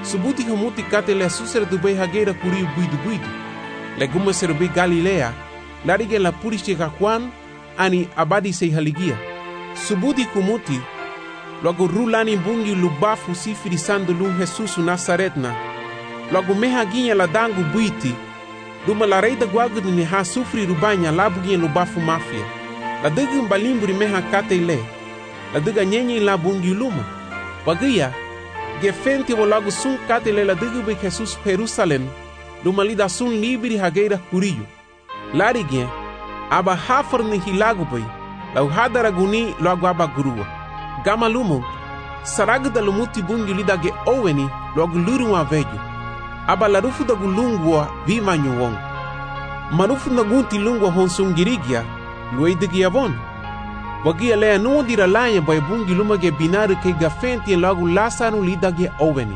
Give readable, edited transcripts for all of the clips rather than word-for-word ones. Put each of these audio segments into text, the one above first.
Subuti hamuti kate le susere du bei hageira kuriu buidu. Legume serubi Galilea, larige la purishi ka Juan, ani abadi sei haligia. Subuti kumuti, logo rulani bungi lubafu sifiri sandu lu Jesus Nazaretna. Logo meha ginha la dangu buiti, duma la reida guagu ni ha sufri rubanya labu ginha lubafu mafia. La degu mbalimburi meha kate le, la dega nyenye la bungi luma. Wagia, gefenti wo logo sun kate le la degu be Jesus Jerusalem, duma lida sun libri hageira kuriyo. Larigien, aba hafar ni hilagu bai, la uhadara guni logo aba gurua. Gama lumo, saraga da lumuti bungi lida ge oweni logo luru wa vejo. Aba larufu da gulungwa vima nyuwong. Marufu da gunti lungwa honsungirigia, luidigia von. Wagia lea nuodira lanya bai bungi luma ge binaru ke gafenti logo lasaru lida ge oweni.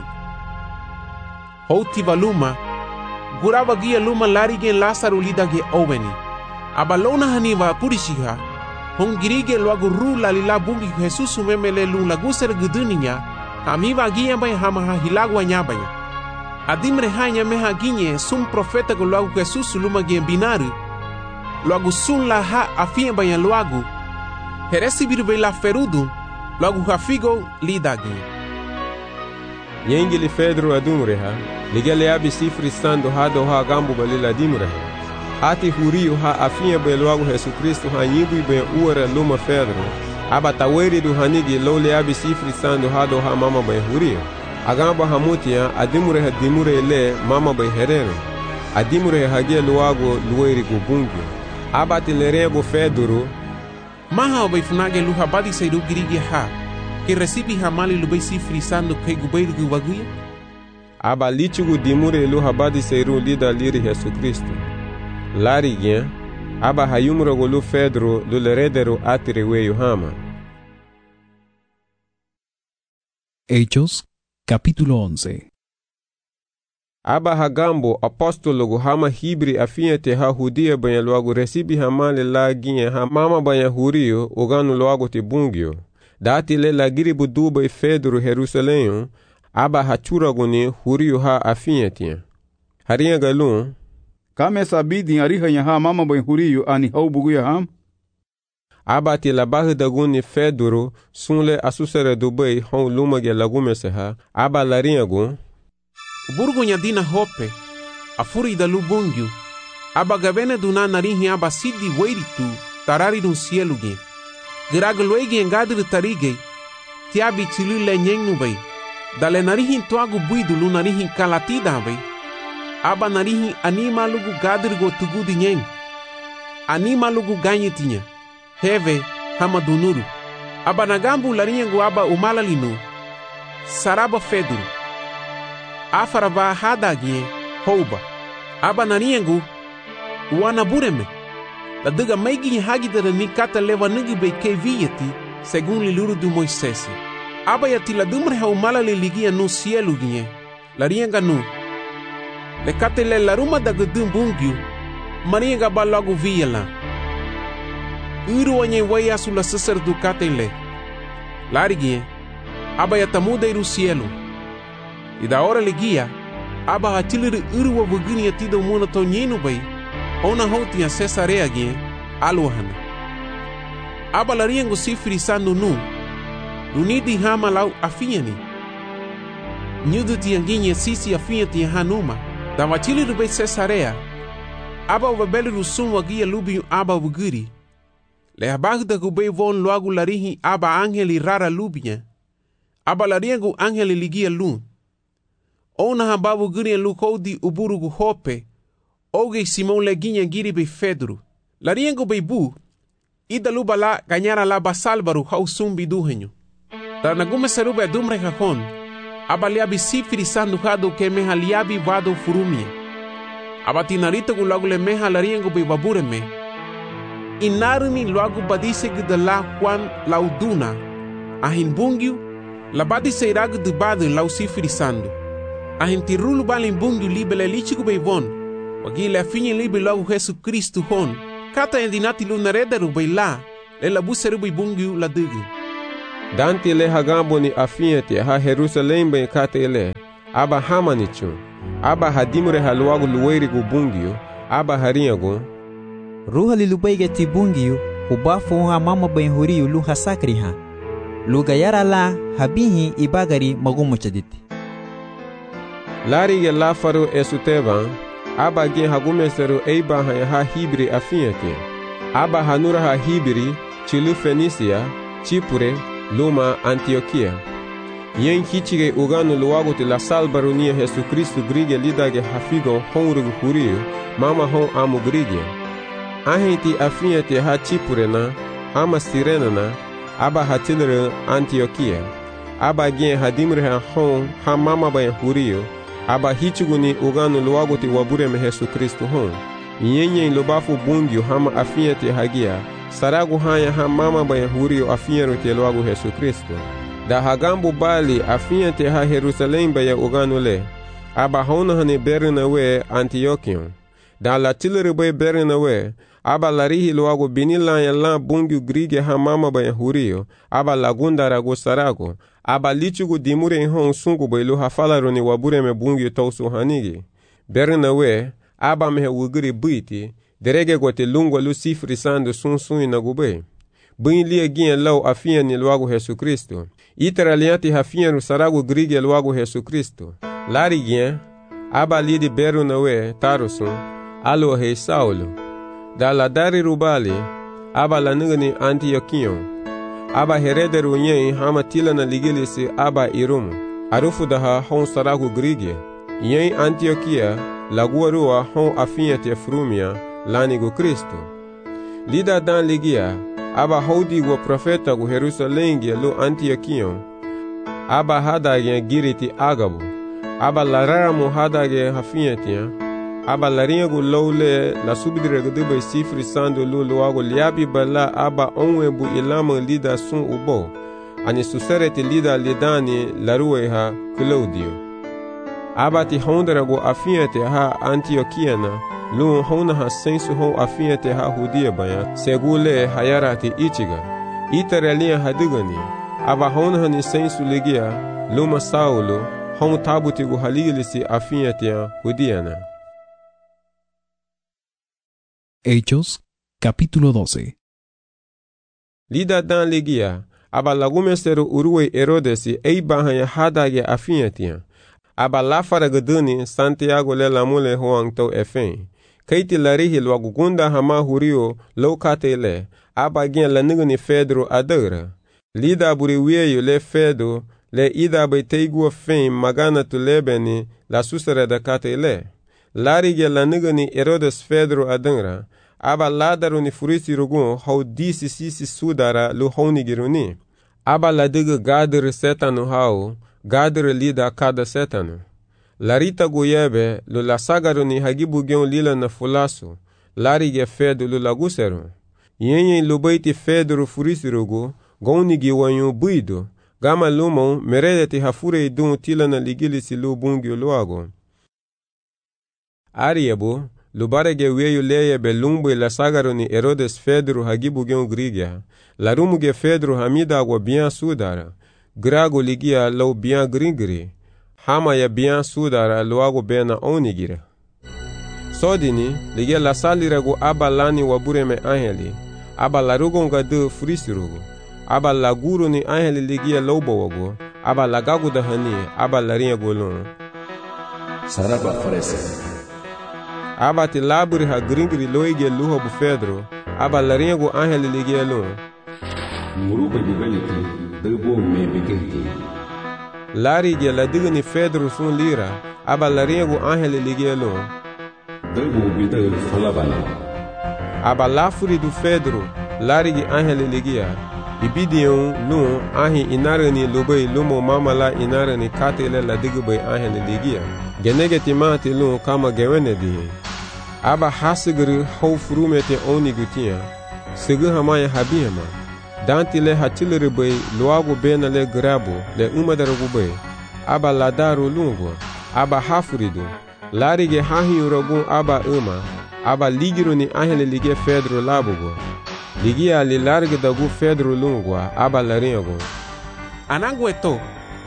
Houti valuma, gura wagia luma larige lasaru lida ge oweni. Aba lona haniva purishiha, hongirige logo rula lila bungi Jesus memele lu laguser guduninya, hamiva gia bai hamaha hilagwa nyabanya. Adimre hanya meha ginye sum profeta go logo Jesus luma ge binaru, logo sun la ha afia banya logo, heresi birbe la ferudu, logo hafigo lidagi. Nyengili Pedro adumreha, ligele abi sifri sando hado ha gambu balila dimreha. Ati huriu ha afia be logo Jesus Kristo ha nyibu be uara luma Pedro. Aba taweri du hanigi lole abi sifri sando hado ha mama be huriu. Agamba hamutia adimure dimure le mama be herero. Adimure hagia luago lueri gubungi. Aba tilerego Pedro. Maha be funage lu habadi seidu girigi ha. Que recibi hamali lu be sifri sando ke gubeiru guwaguya. Aba lichugu dimure lu habadi seiru lida liri Jesus Kristo. Larigien, aba hayumro golu Pedro luleredero atireweyu hama. Hechos, capítulo 11. Aba hagambo apostolo gu hama hibri afiente ha hudia banya luagu resibi hamale la ginye ha mama banya hurio uganu luagu tibungio. Dati le la giribu duba Pedro Jerusalem, aba hachura guni hurio ha afiente. Haria galun, kame sabidi ariha yaha mama bai huriyo ani hau buguya ham? Abati la bahi daguni Pedro sunle asusere dubai hon lumage lagume seha. Aba larinyagu burgo nyadina hope afuri da lubungyu. Aba gavene duna narihi aba sidi weiritu tarari dun sieluge. Giragloigi engadri tarige tiabi chilule nyengnu bai. Dale narihin tuagu buidu lu narihin kalatida bai. Aba narihi anima lugu gadirgo tugudi nyeng. Anima lugu ganyetinya. Heve hama dunuru. Aba nagambu larinyangu aba umalalinu. Saraba Pedro. Afaraba hadagie houba. Aba nariyangu wanabureme. La diga meigi hagidara ni kata leva nigi be keviyeti segun liluru du Moisés. Aba yati la dumre ha umalali ligia no cielo gie. Larianga nu. Le katele la ruma da gudum bungyu, maria ga balagu viela. Uru anye waya sula sesar du katele. Larigi, aba ya tamuda iru cielo. E da hora legia, aba hatilir uru wa vugini atido muna to nyenu bai, ona houti ya Cesarea gie, aluhana. Aba lariengo sifri sandu nu, unidi hama lau afiani. Nyudu tianginye sisi afiati ya hanuma. Da watili rube Cesarea, aba wabeli rusum wagia lubiu aba wuguri. Le abagda gube von loagu larihi aba angeli rara lubia. Aba lariengu angeli ligia lu. Ona haba wuguri lu kodi uburugu hope. Oge Simon leginha giri be Pedro. Lariengu be bu. Ida luba la ganyara la basalbaru hau sumbi duhenyo. Da nagume serube dumre hakon. Aba liabi sifiri sandu hado ke meha liabi vado furumia. Aba tinarito gu lagu le meha lariengu be babureme. Inarumi lagu badise gida la Juan lauduna. Ahin bungyu, la badise iragu de badu lau sifiri sandu. Ahin tirulu balin bungyu libele lichigu be von. Wagi le afinye libe lagu Jesus Kristu hon. Kata endinati lunarederu be la. Le la buseru be bungyu la dugu. Danti le hagambo ni afiente ha Jerusalem ben kate le. aba hamanichu, aba hadimure haluagu luweiri gu bungio, aba harinhagu. Ruha lilubaige ti bungio, ubafu ha mama ben huriyu lu hasakriha. Luga yara la habihi ibagari magumuchaditi. Larige lafaru esuteban, aba gen hagumeseru eiba ha hibri afinyake. Aba hanura ha hibri, chilu Fenisia, Chipure, luma Antioquia. Yen hichige uganu luagu ti la salbarunia Jesu Kristu grige lidage hafigo honrugu huriyu, mama hon amu grige. Ahenti afinyate ha Chipure na, ama Sirena na, aba hatilere Antioquia. Aba gen hadimre ha hon ha mama bayan huriyu, aba hichiguni uganu luagu ti wabureme Jesu Kristu hon. Yenyen lubafu bungyu hama afinyate hagia, saragu hanya ha mama bayan huriyu afinyaru te luagu Jesu Kristu. Da hagambu bali afinyate ha Jerusalem baya uganu le, aba hona hane berina we Antiochion. Da la tilere bay berina we, aba larihi luagu binilanya la bungyu grige ha mama bayan huriyu, aba lagunda ragu saragu, aba lichugu dimure hon sungu bay lu hafalaruni wabureme bungyu tausu hanigi. Berina we, aba mehe wugiri buiti, derege gote lungwa lu sifri sandu sun na gube. Buin lia gien lau afian ni luagu Jesu Kristu. Itera lianti hafian saragu grige luagu Jesu Kristu. Lari gien, aba lidi beru na we, tarusun, alo hei Saulo. Da la dari rubali, aba la nugani Antiochion. Aba herederu nyen hama tila na ligilisi aba irumu. Arufu daha hon saragu grige. Yen Antioquia, laguarua hon afian te frumia, lanigu Kristu. Lida dan ligia, aba hodi wa profeta gu Jerusalem lu Antiochion. Aba hadage giriti agabu. Aba lararamu hadage hafiyetia. Aba laringa gu lowle la subidire gudube sifri sandu lu luagu liabi bala aba onwebu ilama lida sun ubo. Ani susereti lida lidani larueha Claudio. Aba ti hondera gu afiyete ha Antiochiana. Lu hona ha sensu hon afinyate ha hudia baya segule hayarati ichiga itarelia hadigani aba hona hani sensu ligia luma Saulo hon tabutigu haligilisi afinyate hudiana. Hechos capítulo 12. Lida dan ligia aba lagumeseru uruwe Herodesi eiba hanya hadage afinyate aba lafara gaduni Santiago le lamule hoang to efen. Kaiti larihi luagugunda hama hurio lokate le, aba gen la nigani Fedro adara. Lida buri wieyo le Fedo, le ida bay teigua fein magana tu lebeni la susere da kate le. Lari gen la nigani Herodes Fedro adara, aba ladaru ni furisi rugun hau disi sisi sudara lu honi giruni. Aba la diga gadere setanu hau, gadere lida kada setanu. Larita goyebe lu la sagaru ni hagibu gion lila na fulasu, lari ge Fedo lu laguseru. Yenye lubaiti Fedro furisirugu, goni giwanyu buido, gama lumon meredeti hafure idun tila na ligilisi lu bungyo luago. Ariebu, lubarege weyu leyebe lumbu la sagaru ni Herodes Fedro hagibu gion grigia, larumu ge Fedro hamida agwa bian sudara, grago ligia lau bian gringri, hama ya bian sudara luago bena onigira. Sodini, ligia la saliragu aba lani wabureme angeli, aba larugo ngadu frisirugu, aba laguru ni angeli ligia lobowago, aba lagagu dahani, aba larinha golon. Saraba farese. Aba ti laburi ha gringri loige luha bu Fedro, aba larinha go angeli ligia lon. Muruba gubeliti, debo me bigenti. Lari ge la digani Fedro sun lira, aba larinha go angeli ligia lon. Debo bidel falabana. Aba lafuri du Fedro, lari ge angeli ligia. Ibidion lun ahi inarani lubay lumo mamala inarani katele la digubay angeli ligia. Genegeti mati lun kama gewene dihi. Aba hasigiri hau furumete oni gutia. Sigi hamaya habihama. Danti le hatiliri bay luagu bena le grabu le umadarugu bay. Aba ladaru lungo. Aba hafuridu. Larige hahi uragun aba aba ligiru ni angeli ligie Fedro labugo. Ligia li large dagu Fedro lungwa aba laringo. Anangueto,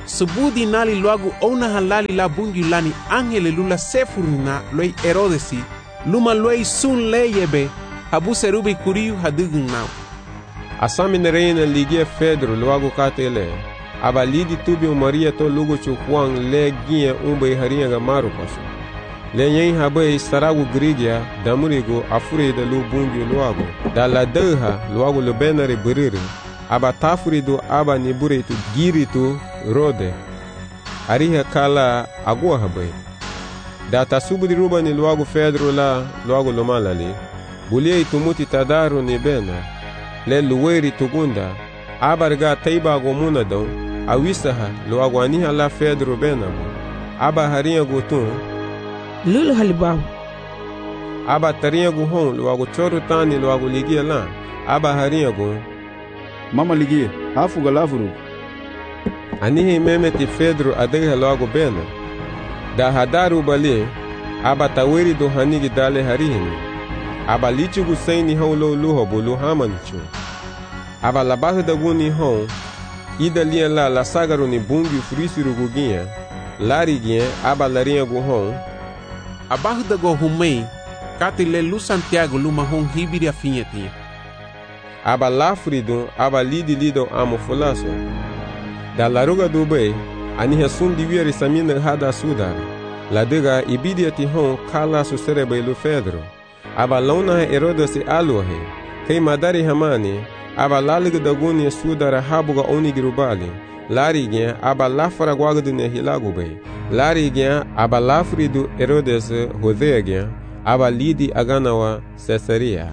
subudi nali luagu ona halali la bungi lani angele lula sefurina loi Herodesi luma loi sun leyebe habu serubi kuriu hadugun nau. Asami reina ligia Pedro luagu katele. Aba lidi tubio Maria to lugu chukwang le gie umbe haringa ga maru paso. Le nyen habe saragu grigia damurigo afure da lu bungi luagu. Da la deha luagu le benare buriri. Aba tafurido aba niburitu giritu rode. Ariha kala agua habe. Da tasubudi ruba ni luagu Pedro la luagu lomalali. Bulie itumuti tadaru ni bena. Le luweri tugunda. Aba riga taiba gomuna don. Awisaha luagu aniha la Pedro benamo. Aba haringa gutun. Lulu halibahu. Aba taringa guhon luagu choru tani luagu ligia la. Aba haringa gu. Mama ligia, hafu galavuru. Anihi memeti Pedro adeha luagu bena. Da hadaru bali. Aba taweri do hanigi dale harihini. Aba lichu gusaini hon lo luho bulu hamanichu. Aba labahu da guni hon. Ida lia la sagaru ni bungi frisiru guginha. Lari ginha aba larinha guhon. Abahu da go humei kati le lu Santiago luma hon hibiri afinhetinha. Aba lafrido aba lido amo fulaso. Da laruga do bei aniha sundi wieri samina hada sudar. La dega ibidiati hon kala su serebe lu Pedro. Aba launa Herodes aluhe. Kei madari hamani. Aba laliga da guni sudara habuga onigirubali. Lari gen aba lafara guagdu ne hilagu bei. Lari gen aba lafridu Herodes Hosea gen aba lidi aganawa Caesarea.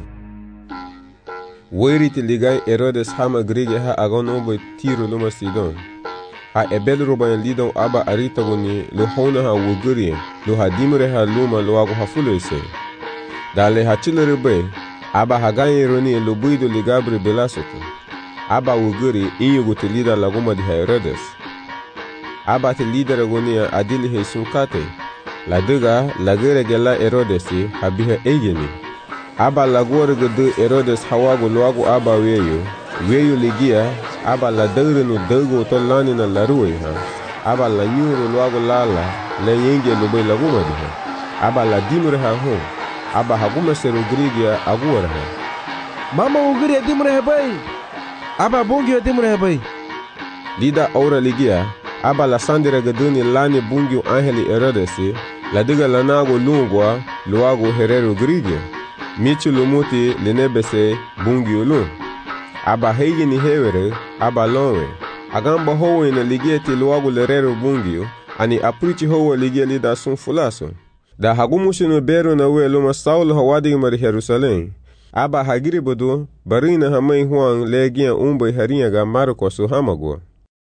Weriti ligai Herodes hama grige ha aganobo Tiro luma Sidon. Ha ebel ruban lidon aba arita guni lo hona ha wuguri lo ha dimre ha luma lo agu ha fulese. Dale ha chilere bei aba hagayi roni lo buido ligabri belasoto. Aba wuguri inyugu te lida laguma di Herodes. Aba te lida ragonia adili he sunkate. La dega lagere gela Herodesi habiha egeni. Aba lagore gudu Herodes hawagu luagu aba weyo ligia. Aba la degre no dego to lani na laruwe ha. Aba la nyuru luagu lala le yenge lube laguma di ha. Aba la dimure ha hon. Aba haguma seru grigia aguara ha. Mama ugiri dimure hebai. Aba bungi dimure hebai. Lida aura ligia. Aba la sandira gaduni lani bungi angeli Herodesi. La diga lanago lungwa luagu herero grigia. Michi lumuti linebese bungi ulun. Aba heigi ni hewere. Aba lonwe. Agamba howe na ligieti luagu lerero bungi. Ani aprichi howe ligia lida sun fulaso. Da hagumushinu beru na we luma Saulo hawadi mari Jerusalem. Aba hagiri bodo barina hamai huang legia umbe harinha ga Marcos hamago.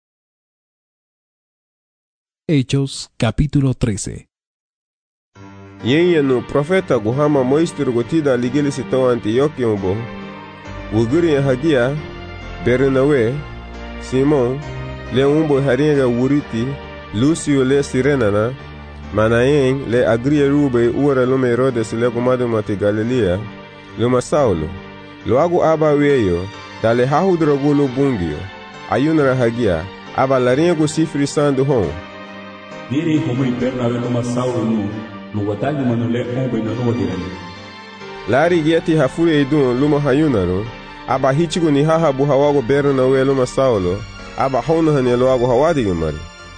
Hechos capítulo 13. Yenye no profeta guhama moistru gotida ligili sito Antioquia umbo. Wuguri hagia beru na we Simon le umbe harinha ga wuriti Lucio le Sirenana. Manayen le agria rube uara lume Herodes le gumadu mati Galilea luma Saulo. Luagu aba weyo dale hahudrogulo bungio. Ayunara hagia aba laringo sifri sandu hon. Diri humui Bernabe luma Saulo no watagi manule ombe na no dirani. Lari giati hafure idun luma hayunaro. Aba hichigu ni hahabu hawago Bernabe luma Saulo. Aba hono hane luagu hawadi gumari.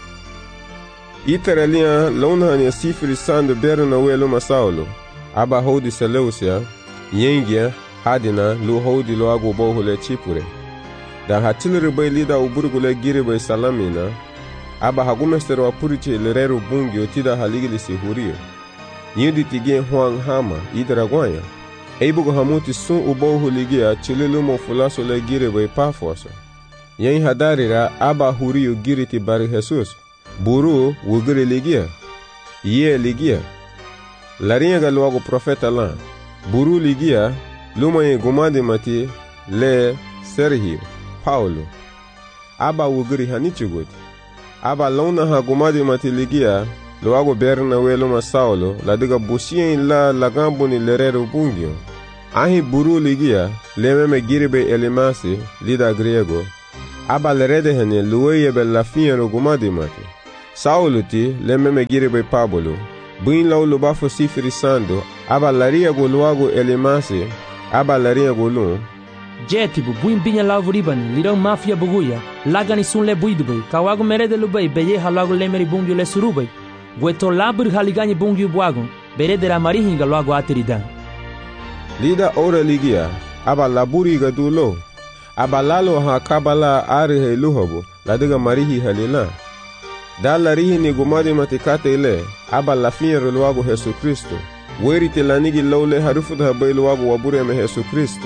Iteralia lonhania sifri sandu berna welo Saulo. Aba hodi Seleucia, yengia hadina lu hodi lo agu bohule chipure. Da hatilere bay lida uburgule gire bay salamina. Aba hagumestero apuriche lerero bungi otida haligili sihurio. Yindi tige huang hama idragwanya. Eibugo hamuti sun ubohu ligia chililumo fulaso le gire bay pafoso. Yen hadarira aba hurio giriti bari Jesus. Buru wugiri ligia. Ye ligia. Larinha ga luagu profeta lan. Buru ligia. Luma ye gumadi mati le Sergio Paulo. Aba wugiri hanichugoti. Aba launa ha gumadi mati ligia. Luagu berna we luma Saulo. La diga busien la lagambu ni lerero bungio. Ahi buru ligia. Le meme giribe elimasi lida griego. aba lerede hene luweye be la fia no gumadi mate. Saulo ti le meme gire be Pablo. Buin lau lo bafo sifiri sando, aba laria go luago elemase, aba laria go lun. Jetibu buin binya lau ribani, lirão mafia buguya, lagani sun le buidubei, kawago merede lubei, beye halago lemeri bungyu le surubei. Gueto labur haligani bungyu buagon, berede la marihinga luago atiridan. Lida ora ligia, aba laburi ga dulo, aba lalo ha kabala arihe luhobo, ladiga marihi halila. Da larihi ni gumadi matikate ile, aba lafia luago Jesu Kristo, weri te lanigi laule harufuta habai luago wabure me Jesu Kristo.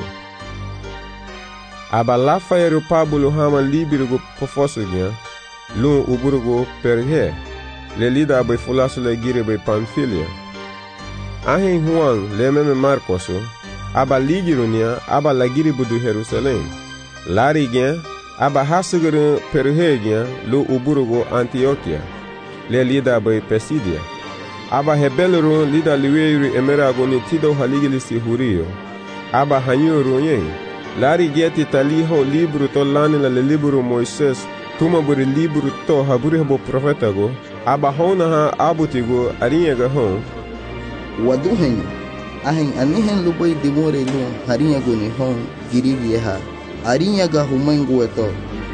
Aba lafa yeru Pablo hama libirugo pofosugia, lun uburugo perhe, le lida abai fulasu le gire bei Pamfilia. Ahen Juan le meme Marcoso, aba ligirunia, aba la gire budu Jerusalem. Lari gen, aba hasuguru perhe gen, lu uburugo Antioquia, le lida abai Pesidia. Aba hebeluru lida liweyuri emerago ni tido haligilisi hurio, aba hanyuru yen. Lari geti taliho libro to lanila le libro Moises, tuma buri libro to haburi habo profetago, aba hona ha abutigo arinyaga hon. Waduhen, ahen anihen lubai dimore lun harinyago ni hon girigi ha, arinyaga humengu eto.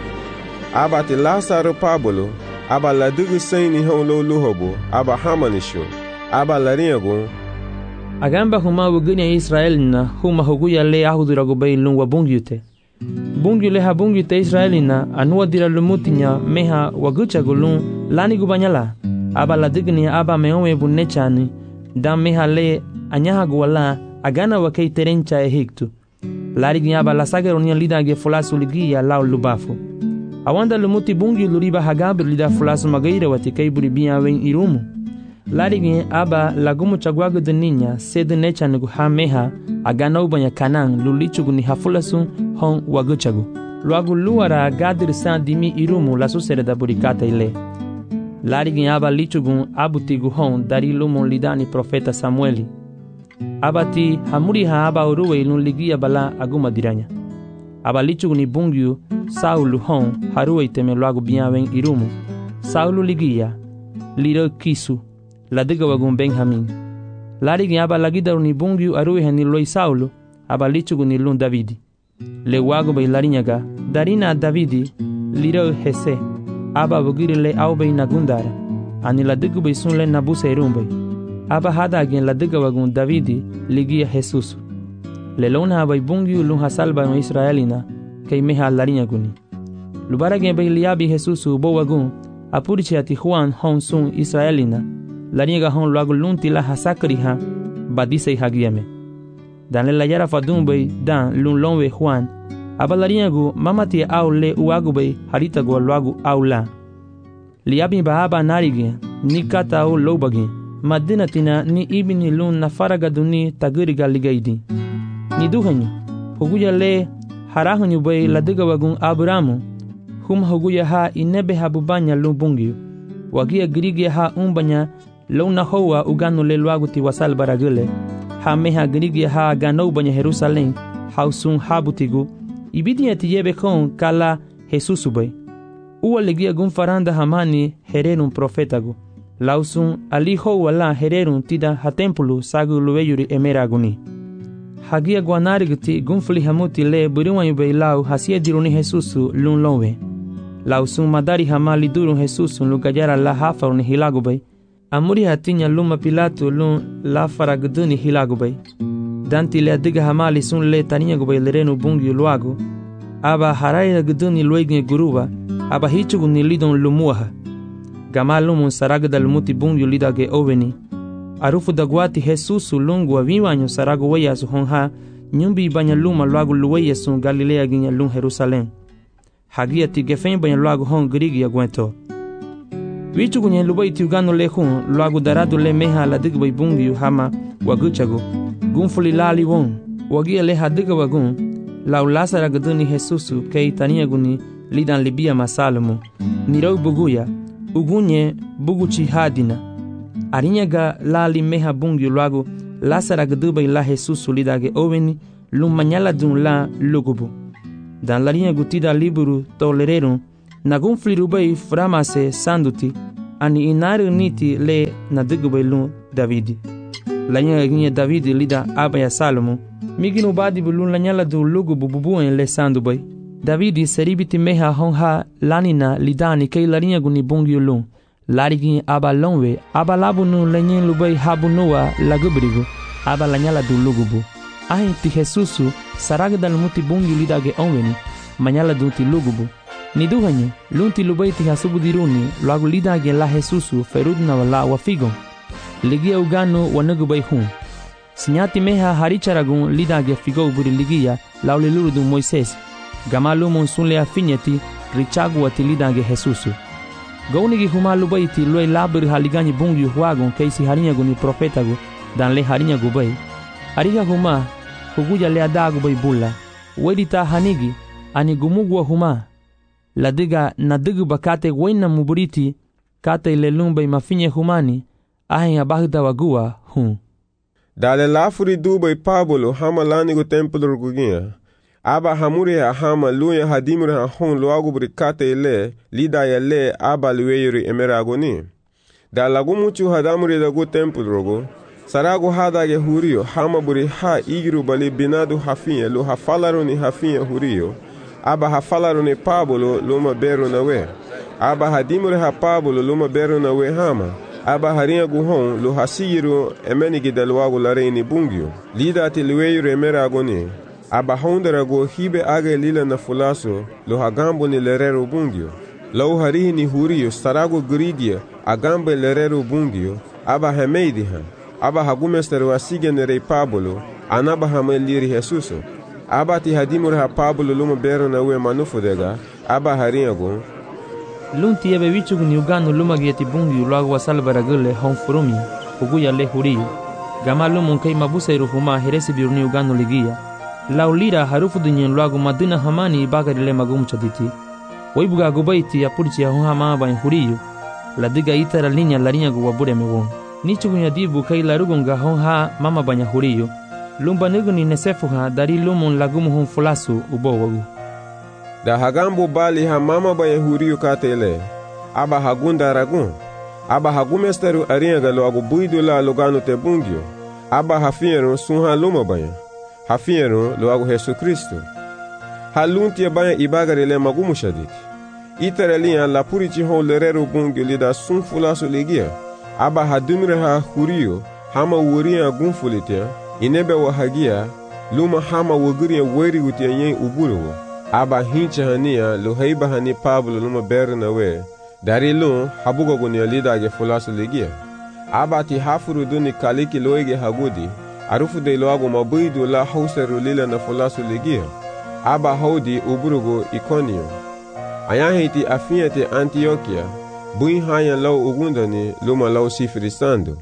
Aba ti Lazaro Pablo, aba ladugu saini hon lo luhobo, aba hamanisho, aba larinyago. Agamba huma wuguni ya Israelina huma huguya le ahudurago bei lungwa bungyute. Bungyu le ha bungyute Israelina anuwa dira lumutinya meha wagucha gulun lani gubanyala. Aba la digni aba meowe bunechani da meha le anyaha guwala agana wakei terencha ehiktu. Lari gni aba la sagaronia lida ge fulasu ligia lao lubafu. Awanda lumuti bungyu luriba hagabir lida fulasu magaira watikei buribia wen irumu. Larigi aba lagumu chagwagu de niña sedu nechanugu ha meha agana ubanya kanang lulichugu ni hafulasun hon waguchagu. Luagu luara gadir san dimi irumu la susere da burikata ile. Larigi aba lichugu abutigu hon dari lumu lidani profeta Samueli. Abati hamuri ha aba uruwe ilun ligia bala aguma diranya. Aba lichugu ni bungyu Saulu hon haruwe iteme luagu biawen irumu. Saulu ligia liro kisu la diga wagun Benjamin. Larigi aba lagida ni bungyu aruhe ni loi Saulo, aba lichugu ni lun Davidi. Le wago bei larinyaga, darina Davidi, liro Hese, aba bugiri le au bei nagundara, ani la diga bei sun le nabuse irumbei. Aba hada agin la diga wagun Davidi, ligia Jesusu. Le lona aba bungyu lun hasalba no Israelina, kei meha larinyaguni. Lubara gen bei liabi Jesusu bo wagun, apuriche ati Juan hon sun Israelina, lariega hon luago lunti la hasakriha badise hagiame. Dan le layara fadumbe dan lun lonwe Juan, aba lariegu mamati au le uagube harita go luago au la. Liabi baaba narige ni kata au lobagi, madinatina ni ibini lun na faragaduni tagiriga ligaidi. Ni duhanyu, huguya le harahunyu bay ladiga wagun Abramu, hum huguya ha inebe habubanya lubungyu, wagia girige ha umbanya Lona hoa ugano le luagu ti wasal baragule, ha meha girigi ha gano banya Jerusalem, hausun habutigu, ibidi ati yebe kon kala Jesusube. Uwa legia gun faranda hamani hererun profetagu, lausun ali hoa la hererun tida ha tempulu sagu lueyuri emeraguni. Hagia guanarigti gunfli hamuti le buriwanyube lau hasia diruni Jesusu lun lowe. Lausun madari hamali durun Jesusun lugajara la hafaruni hilagube, amuri hatinya luma Pilato lun la faragduni hilagubay. Danti le adiga hamali sun le taninya gubay lerenu bungyu luago. Aba haraya gduni luegne guruba, aba hichugu ni lidon lumuaha. Gamalumun saragda lumuti bungyu lidage oveni. Arufu dagwati Jesusu lungu aviwanyo sarago weya su honha, nyumbi banya luma luago luweya sun Galilea ginya lun Jerusalem. Hagia ti gefen banya luago hon grigi agwento. Wichugu nye lubai tiugano le hun, luagu daradu le meha la digbay bungyu hama waguchagu. Gunfuli lali won, wagia le hadiga wagun, lau lasara gaduni Jesusu kei taniaguni lidan libia masalomu. Nirau buguya, ugunye buguchi hadina. Arinyaga lali meha bungyu luagu, lasara gadubay la Jesusu lidage oveni, lumanyala dun la lugubu. dan larinha gutida liburu tolererum, nagum flirubai framase sanduti, ani inaru niti le na digubay lun Davidi. Lanya ginha Davidi lida abaya Salomo, miginu badi bulun lanyala du lugu bububuen le sandubai. Davidi seribiti meha honha lanina lidani kei larinha guni bungi lun, larigin aba lonwe, aba labu nu lenyen lubai habu noa lagubrigu, aba lanyala du lugubu. Ahin ti Jesusu saragdal muti bungi lidage onweni, manyala du ti lugubu. Ni duhanyo, lunti lubai ti hasubu diruni, luagu lidage la Jesusu ferudna wala wafigon. Ligia uganu wanugubai hun. Sinyati meha haricharagun lidage figo buri ligia lauliluru du Moises. Gamalu monsunle afinyeti richagu ati lidage Jesusu. Gaunigi huma lubai ti lue labur haligani bungi huagon keisi harinyagu ni profetagu dan le harinyagu bai. Ariga huma huguja le adagu bai bulla. Wedita hanigi ani gumugwa huma. Ladiga nadigu bakate wena muburiti kate le lumbai mafinye humani ahen abagda wagua hun. Dale lafuri dubai Pablo hama lanigo templo rugugia. Aba hamuri ha hama luya hadimuri ha hon luagu brikate ile lida ya le aba lueyuri emeragoni. Da lagu muchu hadamuri dagu templo rugu. Saragu hadage hurio hama buri ha igiru bali binadu hafinye lu hafalaruni hafinye hurio. Aba hafalaruni Pablo luma beru nawe. Aba hadimuri ha Pablo luma beru nawe hama. Aba harinha guhon lu hasiyiru emenigi dalwagu lareini bungyo. Lida ati lueyuri emeragoni. Aba honderago hibe age lila na fulaso lo hagambo ni lerero bungyo. Lau harihi ni hurio sarago gridia agambe lerero bungyo. Aba hameidiha. Aba hagumesteru asige nerei Pablo. Anaba hameliri Jesuso. Aba ti hadimur ha Pablo luma bero na ue manufodega. Aba harinhago. Lunti ebe wichugu ni uganu luma gieti bungyo luagu wasalbaragule honfurumi. Uguya le hurio. Gama lumun kei mabuseiru huma heresi biru ni uganu ligia. Laulira harufu dunyen luagu madina hamani bagarile magumchaditi. Waibuga gubaiti apurchi ya hama bain huriyo. Ladiga itara linya larinha guwabure mewon. Nichugu nyadibu kai larugunga honha mama banya huriyo. Lumba nigu ni nesefuha dari lumun lagumu hon fulasu ubowagu. Da hagambo bali ha mama banya huriyo katele. Aba hagunda ragun. Aba hagumesteru arinha luagu buidu la luganu te bungyo. Aba hafiero sunha luma banya. Hafiero luagu Jesu Kristo. Halunti banya ibagarile magumu shaditi. Itarelia la purichi hon lerero bungyo lida sun fulasu ligia. Aba hadumire ha hurio hama wuria gunfulitia. Inebe wahagia luma hama waguria weri utia yen uburuwa. Aba hincha hania luhaiba hani Pablo luma berna we. Dari lun habugo gunia lida age fulasu ligia. Aba ti hafuru duni kaliki loege hagudi. Arufu de loago mabuidu la hauseru lila na fulasu ligia. Aba haudi uburugo Iconio. Ayahiti afiate Antioquia. Bui haya lau ugundani luma lau sifrisando.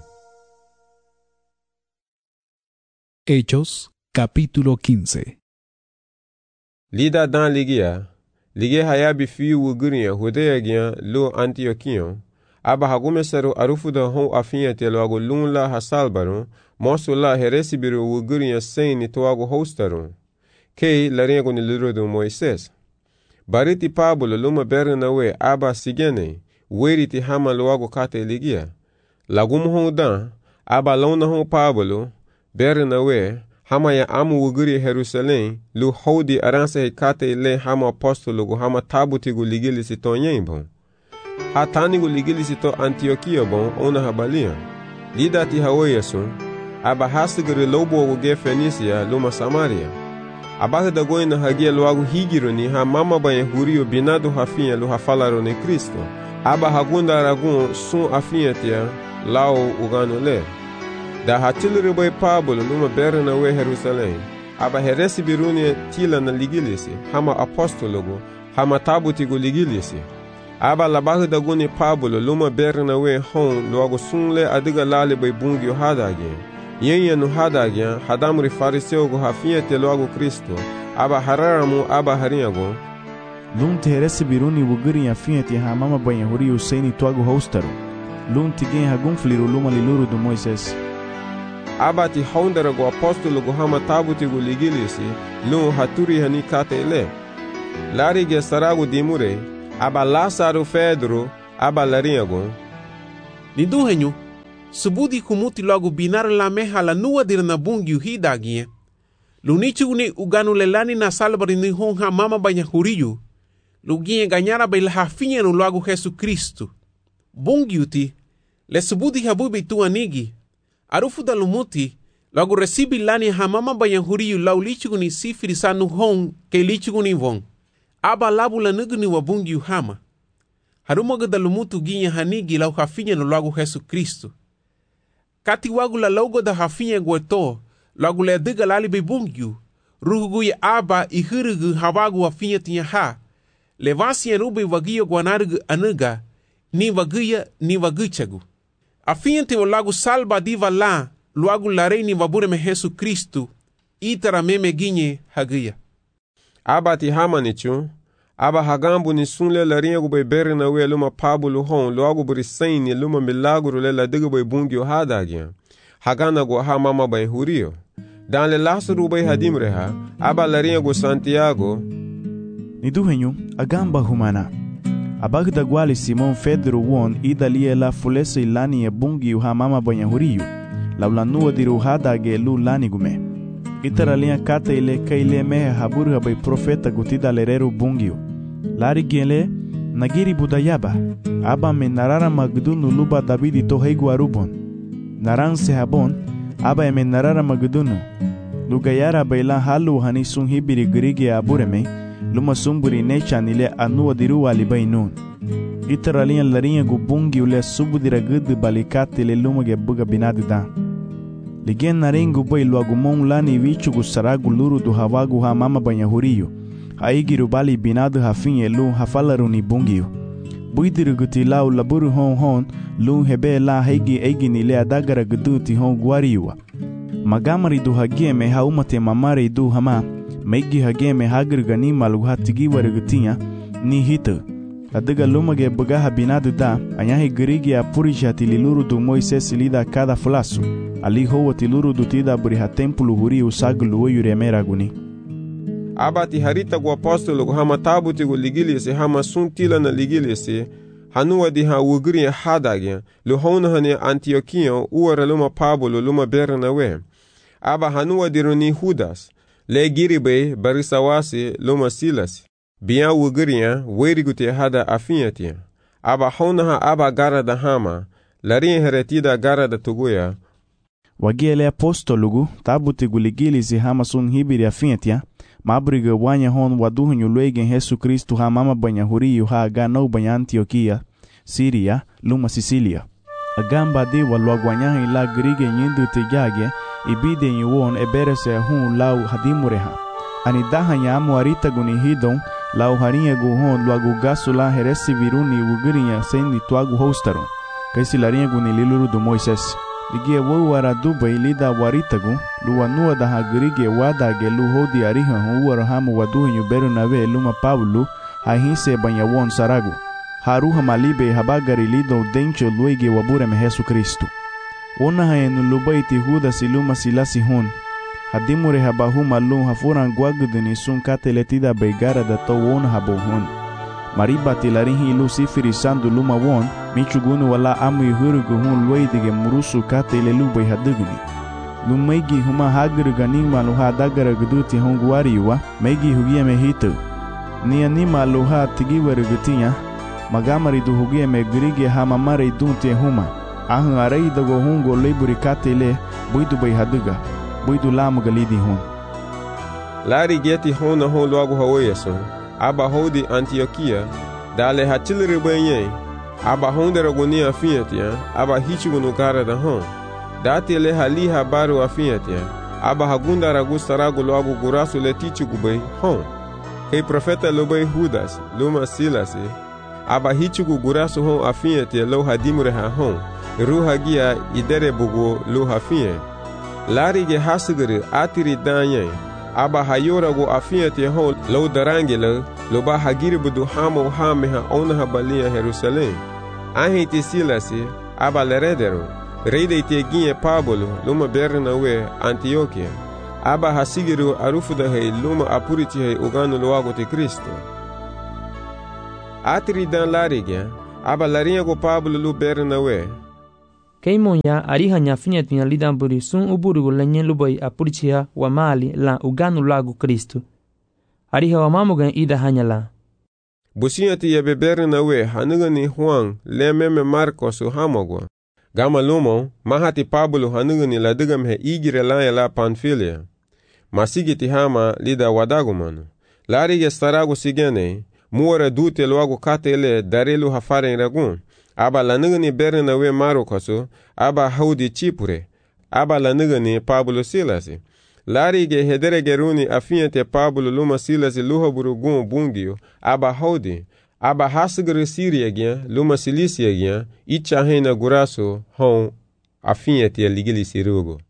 Hechos, capítulo 15. Lida dan ligia hayabi fiu uguria hudea gia lo Antioquion. Aba hagumesaru arufu da hon afiate loago lunla hasalbaron. Mosu la heresi biru uguria seini toago hostaron. Kei laringo ni liro do Moises. Bariti Pablo luma bernawe aba sigene. Weriti hama loago kate ligia. Lagumu hon dan. Aba lona hon Pablo. Bernawe. Hama ya amu uguri Jerusalém. Lu hodi aransa hekate le hama apostolo hama tabuti gu ligilisi to nyembo. Hatani gu ligilisi to Antioquia bon ona habalia. Lida ti hawayasun. Aba hasigiri lobo uge Fenisia luma Samaria. Aba da goina hagia loagu higironi ha mama baye hurio binado hafinha lu hafalaro ne Cristo. Aba hagunda aragun sun afinhatia lao ugano le. Da hatiliri boy Pablo luma berna we Jerusalém. Aba heresi biruni tila na ligilisi hama apostologo hama tabuti gu ligilisi. Aba labahu da guni Pablo luma berna we hon loagu sunle adiga lale boy bungyo hadage. Yenye no hadagya hadamuri fariseu go hafinhate logo Cristo. Aba hararamu aba harinhago. Lunti heresi biruni wuguri afinhate hamama banha huri usaini toago hostaru. Lunti gen hagunfliru luma liluru do Moises. Aba ti hondera go apostolo go hama tabuti go ligilisi. Lun haturi hani kate ele. Larige saragu dimure, aba Lázaro Pedro, aba larinhago. Niduhenho, subudi kumuti logo binar la meha la nua dir na bungi hidagie. Lunichuguni uganu lelani na salbari ni honha mama banha huriyu. Luginha ganhara bela hafinha no logo Jesus Cristo. Bungiuti, le subudi habubi tu anigi. Arufu da lumuti, logo recibi lani hamama banha huriyu lau lichuguni sifiri sanu hon ke lichuguni von. Aba labu la nuguni wa bungiu hama. Harumaga da lumutu ginha hanigi lau hafinha no logo Jesus Cristo. Kati wagu la logo da hafinha gueto, logo le diga lali be bungiu. Ruhugu ya aba i hurugu hawagu hafinha tinha ha. Levasi rubi wagia guanargu anuga, ni wagia ni waguchagu. Afiante o lago salba diva lá, logo larei ni wabure me Jesus Cristo, itara meme ginye hagia. Aba ti hamanichu, aba hagambu ni sunle larinha gube beri na we luma pabulu hon, logo burisain ni luma milagro le la diga be bungio hadagia. Hagana go ha mama bay hurio. Dan le Lázaro bay hadimreha, aba larinha go Santiago, Niduhenho, agamba humana. Abagda gwali Simon Pedro won idalia la fulesa ilani e bungi uhamama banha huriyu. Laulanua diru hadage lu lani gume. Itaralinha kata ile kaile mehe haburu bay profeta gutida lerero bungiu. Lari gele nagiri budayaba. Aba me narara magdunu luba Davidi to heigu arubon. Naran se habon, aba e me narara magdunu. Lugayara bayla halu hani sun hibiri grige abureme. Luma sumburi necha nile anua diru alibai nun. Itaralinha larinha gubungi ule subudira gudu balikate le luma ge buga binadu da. Ligen narengu bai luagumon lani vichu gusaragu luru du hawagu ha mama banha huriyu. Haigiru bali binadu hafinye lu hafalaru ni bungiu. Buidiru guti lau laburu hon hon lu hebe la heigi nile adagara gudu ti hon guariua. Magamari du hagie me haumate mamare du hama. Meigi hage me hagar gani malu hatigi warigutinha ni hita. Adiga lumage bugaha binadu da, anyahi girigi a purishati liluru du Moisés lida cada flasu. Ali hoa tiluru du tida buriha templo huri usaglu yuremera guni. Abati harita gu apostolo gu hama tabuti gu ligilisi hama suntila na ligilisi, hanua di ha ugri hadagya, luhona hane Antioquia uara luma Pablo luma Bernawe. Aba hanua di runi Judas, le giribe barisawasi luma Silas. Bian wugriya werigute hada afinyatia. Aba honaha aba gara da hama, larin heretida gara da tuguya. Wagiele apostolugu tabuti guligilisi hama sun hibiri afinyatia, mabriga wanya hon waduhunyu luegen Jesus Cristo ha mama banha huriyu ha ganau banha Antioquia, Síria, luma Sicília. Agamba de walwagwanyaha ila grige nyindu tejage, ibide yuwon eberese hun lau hadimureha. Anidaha nyamu arita guni hidon, lau harinha guhon luagu gasu la heresi viruni ugrinya sendi tuagu hostaron. Kaisi larinha guni liluru do Moisés. Ligie wau araduba ilida waritagu, luanua daha grige wadage lu hodi ariha huwara hamu waduhinyu Bernabe luma Pablo, hahinse banha won saragu. Haruha malibe habagari lido dencho luege wabureme Jesus Cristo. Ona haenu lubaiti Judas iluma silasi hon. Hadimure habahu malum hafuran guagudini sun kateletida beigara da to won habohon. Mariba tilarihi ilu sifiri sandu luma won, michugunu wala amu yuhurugu hun luidige murusu katele lubai haduguni. Lumaigi huma hagru ganima luha dagara guduti hon guariwa, meigi hugia mehitu. Ni anima luha tigiwaru gutinya, magamari du hugia me grige hamamare dunte huma. Ahun arai dago hungo leiburi katele buidu bai haduga. Buidu lamu galidi hon. Lari geti hona hon logo haweyason. Aba hodi Antioquia, dale hatilere benye. Aba honda ragoni afinyatia, aba hichugunu gara da hon. Dati le hali habaru afinyatia, aba hagunda ragu saragu logo gurasu le tichugubei hon. Hei profeta lobei Judas, luma Silasi, aba hichugu gurasu hon afinyatia lo hadimure ha hon. Ruhagia idere bugu lo hafinye. Lari ge hasigere atiri danye. Aba hayora go afinyatia hon lo darangele lo ba hagiri budu hamo hameha onaha balia Jerusalém. Ahiti Silasi, aba leredero. Reide te ginye Pablo luma Bernawe Antioquia. aba hasigiru arufuda hei luma apuriti hei uganu luago ti Kristo. Atiri dan larigya, aba larinha go Pablo lu Bernawe. Keimonya arihanya finyatinya lidamburi sun uburugu lenye lubai apuritia wa mali la uganu lagu Kristo. Ariha wa mamugan ida hanya la. Businyati ya Bernawe hanugani Juan lememe Marcos hamogwa. Gama lumo mahati Pablo hanugani la digam he igire la Panfilia. Masigiti hama lida wadagumanu. Larige starago sigene. Muora dute loago katele darelu hafaren ragun. Aba lanugani Bernawe Marokoso, aba haudi Chipure, aba lanugani Pablo Silasi. Larige hederegeruni afiente Pablo luma Silasi luhaburugun bungio, aba haudi, aba hasgre Siriagien, luma Ciliciagien, ichahena guraso, hon afiente ligili sirugo.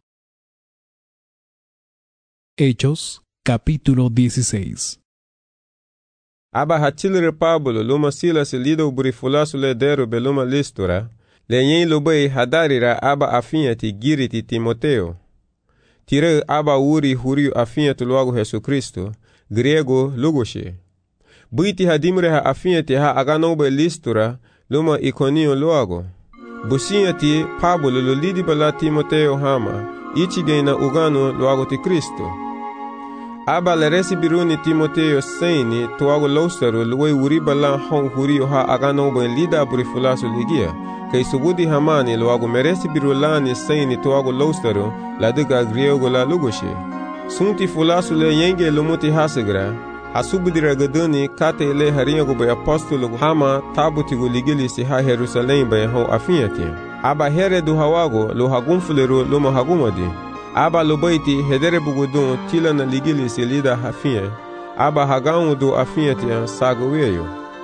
Hechos, capítulo 16. Aba hatilre Pablo luma Silas lido burifulasu le deru beluma Listura, lenyen lubai hadarira aba afinyati giriti Timoteo. Tire aba uri huriu afinyati luagu Jesu Kristo, grego lugoshe. Buiti hadimre ha afinyati ha aganobe Listura luma Iconio luago. Businyati Pablo lulidi bala Timoteo hama, ichigena ugano luago ti Kristo. Aba le resibiruni Timoteo seini tuago lausaru luwe uriba la hong hurio ha aganobo lida burifulasu ligia. Kay subudi hamani luago meresibirulani seini tuago lausaru la diga griego la lugoshe. Sunti fulasu le yenge lumuti hasigra. Asubudira gaduni kate le harinyago bay apostolo hama tabutigo ligili si ha Jerusalem bay hong afinyati. Aba here du hawago lo hagumfuleru luma hagumadi. Aba lubaiti hedere bugudun tila na ligili si lida hafie. Aba hagaun du afiatia sagoweyo.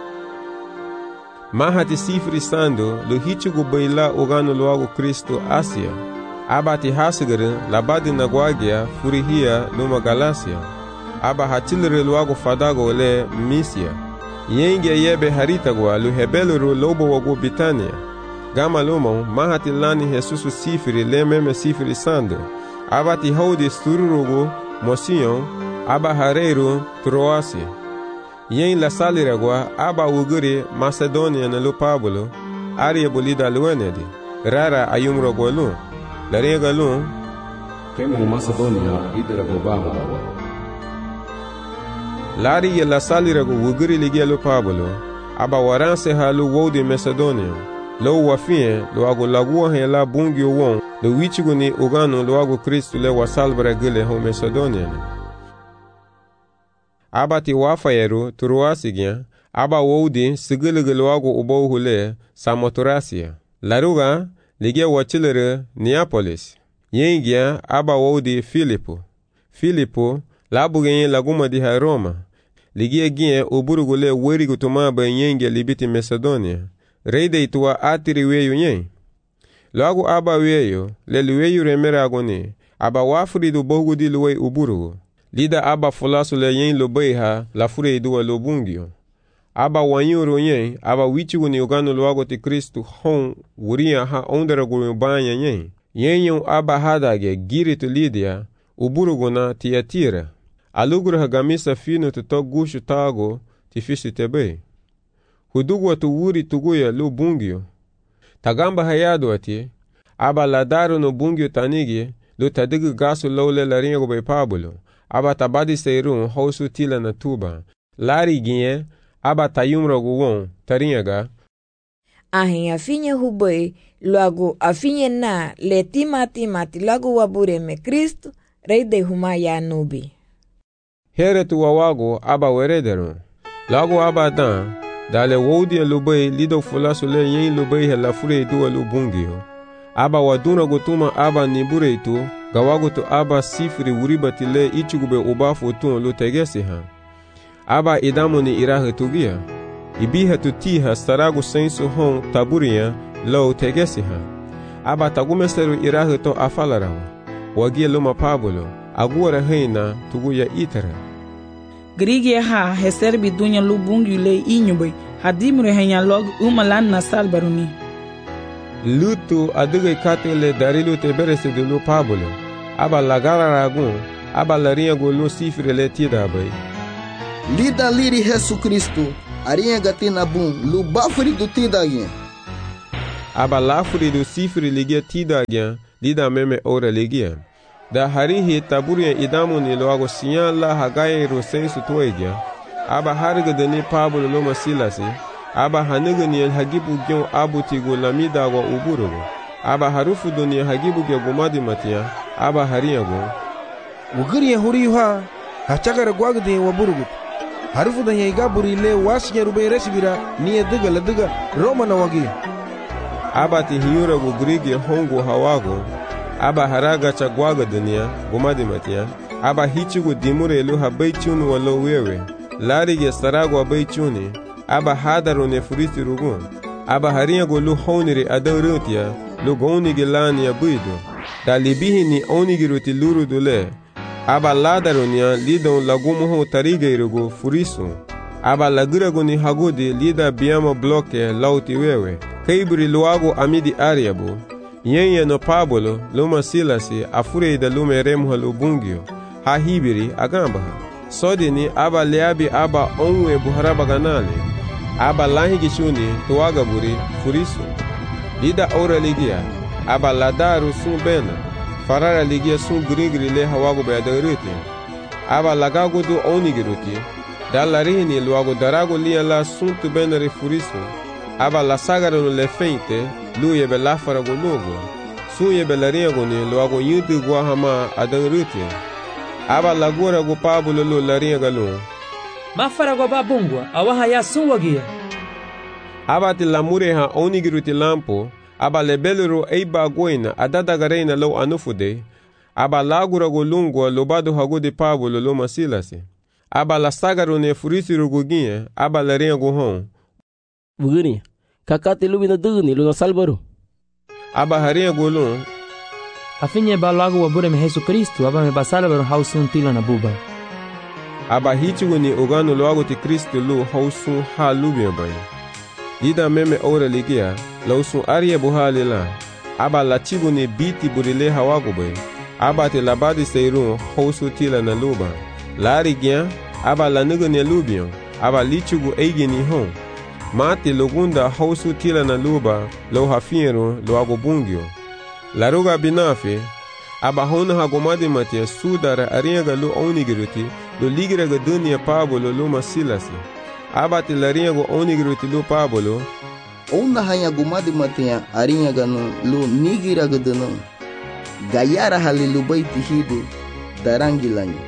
Mahati sifri sando lu hichugu baila uganu luagu Kristo Asia. Aba ti hasigare labadi nagwagia furihia luma Galacia. Aba hatilere luagu fadago le Misia. Yenge yebe haritagwa lu hebeluru lobo wagu Bitania. Gama lumo mahati lani Jesusu sifri le meme sifri sando. Aba ti haudi Stururugu, Mosion, aba hareiru Troasi. Yen la saliragwa, aba uguri Macedonia na lu Pablo, aria bolida luenedi, rara ayumrogo lu, la rega lu, Kemo Macedonia idirago baba. Lari la saliragu uguri ligia lu Pablo, aba waranse ha lu wodi Macedonia. Lo wafie lo ago lagua he la bungio won lo wichigu ni ugano lo ago Kristu le wasalbra gile ho Macedonia. Aba ti wafayeru Troasigya, aba wodi sigile lo ago ubohule Samothracia. Laruga ligia wachilere Neapolis. Yengia aba wodi Filipo labugen laguma di ha Roma. Ligia gien uburugule werigu tumaba yengia libiti Macedonia. Reide itua atiri weyu nye. Lagu aba weyu, le weyu remere agoni, aba wafuri du bogu di luwe uburugu. Lida aba fulasu le yen lobeiha, la fure idua lobungio. Aba wanyuru nye, aba wichigu ni uganu luago ti Kristu hon, wuria ha onderagu banya nye. Yenyu aba hadage, giritu Lidia, uburugu na Tiatira. Aluguru hagamisa finu tuto gushu tago, tifisi tebe. Hudugu tu wuri tuguya lu bungio. Tagamba hayadu ati, aba ladaru no bungio tanigi, lu tadigu gasu lole laringo bay Pablo, aba tabadi seirun hausu tila na tuba. Lari ginye, aba tayumro guwon, tarinyaga. Ahin afinye hubay, luagu afinye na le timati lagu wabure me Kristo, reide humaya nubi. Here tu wawago aba werederun. Lagu aba dan, dale wodi lubay lido fulasu le yen lubay he la fure duwa lubungio. Aba waduna gutuma aba nibure tu, gawagu tu aba sifri uribati le ichugube ubafu tun lu tegesi ha. Aba idamu ni irahe tugia. Ibiha tu tiha staragu sensu hon taburia lo tegesi ha. Aba tagumeseru irahe to afalarawa. Wagia luma Pablo, aguara heina tuguya itara. Grigia ha heserbi dunya lubungi le inyubay hadimre henya log umalan na salbaruni. Lutu aduge katele darilu te berese de lu Pablo. Aba lagara ragun, aba larinha golu sifre le tida bay. Lida liri Jesus Cristo, arinha gatina bum, lu bafuri do tida gien. Aba lafuri do sifre ligia tida gien, lida meme ora ligia. Da harihi taburia idamu ni loago sinyala hagaye rosensu toegia. Aba hariga dani Pablo loma silasi. Aba haniga ni hagibu gion abuti go lamida go uburugo. Aba harufu doni hagibu gya gomadi matia. Aba haria go. Wugiri ya huri yuha, hachagara gwagde wa burugut. Harufu da ya buri le wasi ya rube resibira ni ya diga la diga Roma na wagi. Aba ti hiura go grigi hongo hawago. Aba haraga cha gwaga dunia gomadi matia. Aba hichi go dimure lu habai chunu walo wewe. Lari ge sarago abai chuni. Aba hadaro ne furisi rugun. Aba haria go lu honire adaurutia. Lu goni ge lani ya buido. Da libihi ni onigi ruti luru dule. Aba ladaronia lidon lagumo ho tariga irugo furisu. Aba lagirago ni hagudi lida biamo bloke lauti wewe. Kaibri luago amidi ariabu. Yenye no Pablo luma silasi afure da lume remha lubungio. Ha hibiri agambaha. Sodi ni aba leabi aba onwe buharaba ganali. Aba lahi gishuni tuwaga buri furisu. Lida ora ligia. Aba ladaru sun bena. Farara ligia sun grigri le hawago bayadaruti. Aba lagago do onigiruti. Dalarihi ni luago darago lia la sun tu benari furisu. Aba la sagara no le feinte. Lu yebe la farago logo. Sun yebe la riago ni luago yudu guahama adaruti. Aba la gora go Pablo lo la riaga lo. Ma farago babungwa awaha ya sun wagia. Aba ti la mureha onigiruti lampo. Aba lebelero eiba goina adadagarena lo anufude. Aba lagura go lungwa lobado hago de Pablo lo masilasi. Aba la sagaro ne furisi ruguginye. Aba la ringa go hon. Bugini, kakati lubina dugni lo salbaro. Aba haringa go lung. Afinye ba lago wabure me Jesus Cristo. Aba me basalbaro hausun tila na buba. Aba hichigo ni ogano lo ago ti Cristo lo hausun ha lubia bay. Lida meme ora ligia. Lausun aria buhali la. Aba la chigo ni biti burile hawago bay. Aba te labadi seirun hausu tila na luba. Lari gian. Aba la nugo ni lubion. Aba lichigo eigi ni hon. Mati logunda hausu tila na luba. Lo hafiero lo ago bungio. Laruga binafi. Aba hona hagomadi matia sudara ariaga lo onigiruti. Lo ligiraga dunia Pablo lo masilasi. Aba te lariago onigiruti lo Pablo. Ona hanya gumadi matia arinha gano lu nigira gadano. Gayara halilu baiti hide darangilanyi.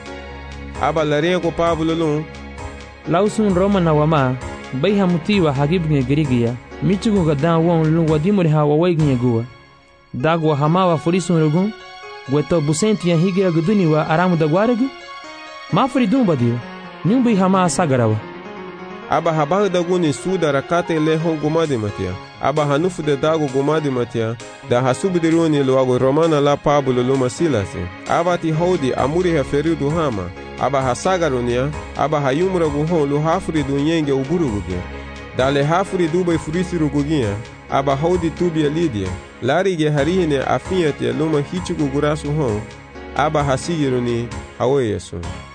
Aba laria ko Pablo lu. Lausun Roma na wama bai hamutiwa hagibnge girigia. Michugo gadan won lu wadimuri hawa waignye guwa. Dagwa hamawa furisun rugun. Gweto busenti ya higira gaduniwa aramu dagwaregu. Mafuri dumbadio. Nyumbi hama sagarawa. Aba habahu daguni suda rakate le hon gomadi matia. Aba hanufu de dago gomadi matia. Da hasubidiruni lo ago romana la Pablo lo masilasi. Aba ti hodi amuri heferidu hama. Aba hasagarunia. Aba hayumra guhon lo hafuri du nyenge uburugugia. Da le hafuri dubai furisi rugugia. Aba hodi tubia lidia. Larige harihine afiyatia loma hichugu gurasu hon. Aba hasigiruni hawe Yesu.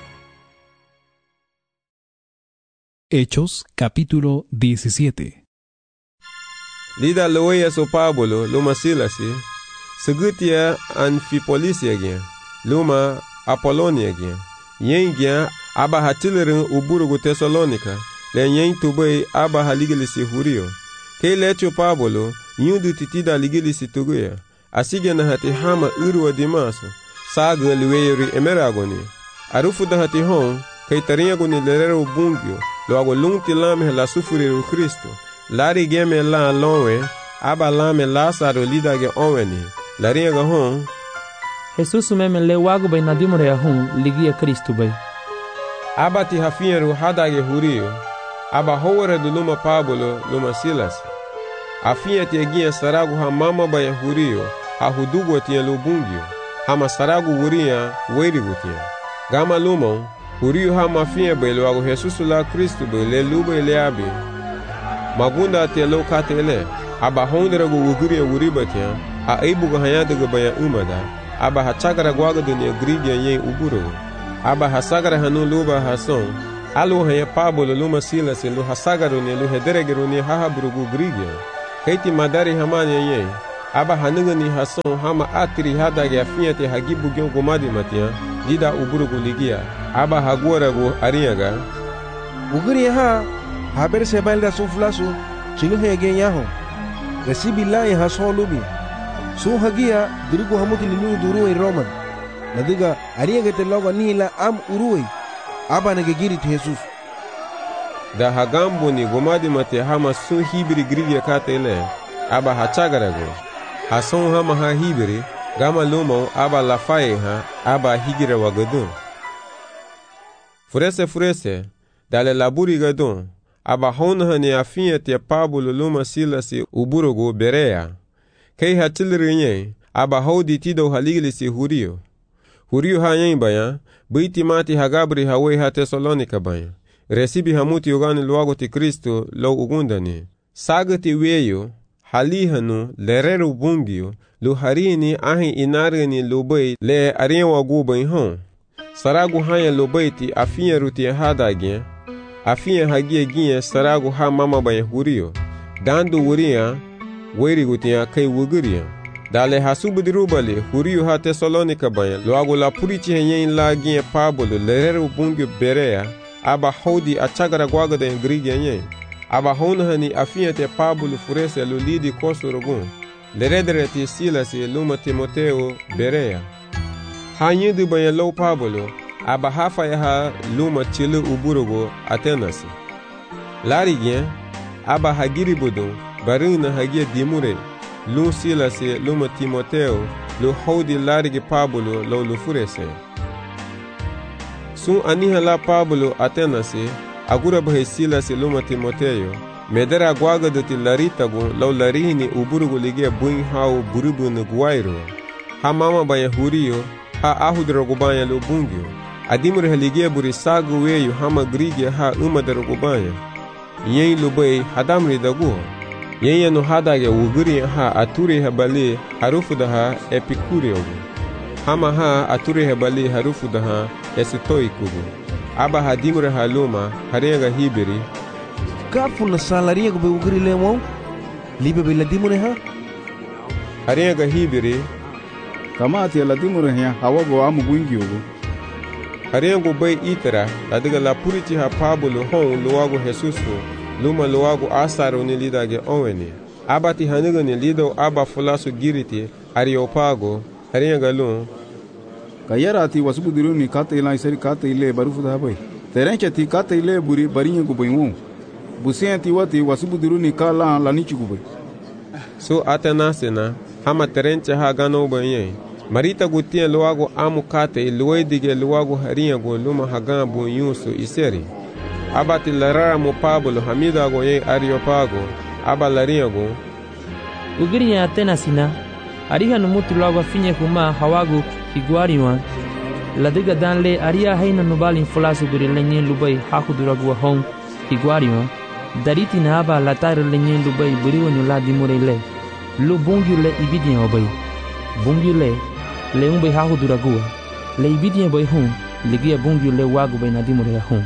Hechos capítulo 17. Lida loya so Pablo luma silasi. Segutia Anfipolisia gen. Luma Apolonia gen. Yen gen aba hatilerin uburugu Thessalonica. Le yen tubay aba haligilisi hurio. Ke lecho Pablo yundu titida ligilisi tuguya. Asige na hati hama urwa dimaso. Saga liweyori emeragoni. Arufu da hati hon. Kay tarinyago ni lerero bungyo. Lo ago lungti lame la sufuriru Kristo. Lari geme la lonwe. Aba lame Lazaro lidage onweni. Larinyaga hon. Jesus meme le wago bay nadimore ya hon ligia Kristo bay. Aba ti hafieru hadage hurio. Aba howere du luma Pablo luma Silas. Afia ti egia saragu ha mama bay hurio. Ha hudugo tia lubungyo. Hama saragu wuria weirigu tia. Gama lumon. Hurio hama fia bay lo ago Jesus la Kristo bay le luba ile abi. Magunda te lo katele. Aba hondera go wuguria wuriba tia. A eibuga hayadaga baya umada. aba hachagara gwagdo ne grigia yen uburo. Aba hasagara hanu luba hason, alu haya Pablo luma Silas lu hasagaro ne lu hederegero ne hahabrugu grigia. Keiti madari hamane yen, aba hanunga ni hason hama atiri hadage afiate hagibu gyon gomadi matia, dida uburugu ligia, aba haguaragu ariaga. Ugriya ha, haber sebalda suflasu, chilu hege yaho. Resibi lai hason lubi. Sun hagia dirigu hamuti lilu duruwe Roman. Nadiga ariaga te loga nila am uruwe. Aba nagegiri tu Jesus. Da hagambo ni gomadi mate hama sun hibiri grigia katele, aba hachagarago. Hason hama ha hibiri, gama lumo aba lafaye ha, aba higira wagadun. Furese, dale laburi gadun, aba hona ni afinha te Pablo luma Silasi uburogo berea. Kei hatilrinye, aba hodi tido haligilisi Hurio. Hurio hayen bayan, biti mati hagabri hawe ha Tesalonika bayan. Resibi hamuti ugani luago ti Kristo lo ugundani. Sagati weyo, halihanu lereru bungio, lu harini ahi inargani lubay le arienwa gubain hon. Saragu hanya lubayti afinha ruti hadagien, afinha hagie gien saragu ha mama bayan Hurio. Dandu wuria, weri gutia kai wuguria. Dale hasubudirubale Hurio ha Tesalonika bayan, luago la purichi henyen la gien Pablo lereru bungio berea, aba hodi achagara gwagada en grigia nyen. Aba honhani afinha te Pablo furese lu lidi kosorogun. Leredere te Silas e luma Timoteo berea. Hanyidu bayan lo Pablo, aba hafa ha luma chilu uburugo Atenasi. Lari gen, aba hagiri budun, baruna hagia dimure. Lu Silas e luma Timoteo, lu hodi larigi Pablo lo lu furese. Sun aniha la Pablo Atenasi, agura bahe Silas e luma Timoteo, medera gwagado ti laritagun lau larini uburugu ligia buin hau buribu na guairo. Ha mama baya Hurio, ha ahudrogu baya lo bungio. Adimur haligia buri sagu weyu hama grigia ha umadrogu baya. Yen lubai hadamri dagu. Yen yanu hadage uguri ha aturi habali harufu daha epikuriogu. Hama ha aturi habali harufu daha esitoikugu. Aba hadimur haluma harenga hibiri. Kafu na salaria go be ugri lemo libe be ladimure ha harenga hibiri kama ati ladimure ha hawago amu gwingiogo harengo bay itera ladiga la puriti ha Pablo hon luago Jesusu luma luago asaro ni lidage onweni abati haniga ni lido aba fulasu giriti Areopago harenga lun kayara ati wasubudiru ni kata ila isari kata ile barufu da bay terencha ti kata ile buri baringa go baywo Busianti wati wasubudiru ni kala lanichi gube. So atenasena, hama terenche ha gano banye. Marita gutien luago amu kate luedige luago haria go luma hagan bu yusu iseri. Abati larara mo Pablo hamida go ye Areopago, aba laria go. Ugiri ya Atenasina, ariha numutu luago finye kuma hawagu higuariwan. Ladiga danle aria haina nubali fulasu guri lenye lubai hakuduragu hong higuariwan. Dariti na aba latare lenye lubai buriwa nyula dimure le. Lu bungi le ibidien obai. Bungi le umbai hahu duragua. Le ibidien bai hun, ligia bungi le wagu bai na dimure hun.